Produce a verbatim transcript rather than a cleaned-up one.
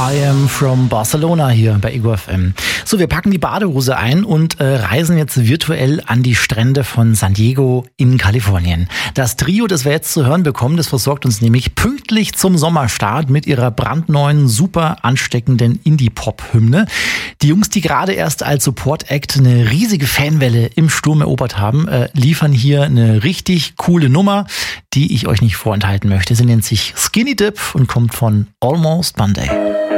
I am from Barcelona hier bei Ego F M. So, wir packen die Badehose ein und äh, reisen jetzt virtuell an die Strände von San Diego in Kalifornien. Das Trio, das wir jetzt zu hören bekommen, das versorgt uns nämlich pünktlich zum Sommerstart mit ihrer brandneuen, super ansteckenden Indie-Pop-Hymne. Die Jungs, die gerade erst als Support-Act eine riesige Fanwelle im Sturm erobert haben, äh, liefern hier eine richtig coole Nummer, die ich euch nicht vorenthalten möchte. Sie nennt sich Skinny Dip und kommt von Almost Monday.